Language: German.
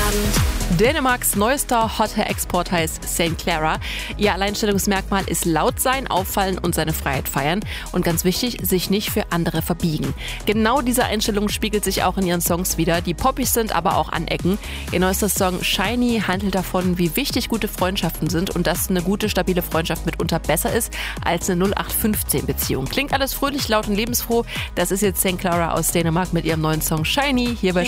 Dänemarks neuester Hot-Hair-Export heißt St. Clara. Ihr Alleinstellungsmerkmal ist laut sein, auffallen und seine Freiheit feiern. Und ganz wichtig, sich nicht für andere verbiegen. Genau diese Einstellung spiegelt sich auch in ihren Songs wider, die poppig sind, aber auch anecken. Ihr neuester Song Shiny handelt davon, wie wichtig gute Freundschaften sind und dass eine gute, stabile Freundschaft mitunter besser ist als eine 0815-Beziehung. Klingt alles fröhlich, laut und lebensfroh. Das ist jetzt St. Clara aus Dänemark mit ihrem neuen Song Shiny hier bei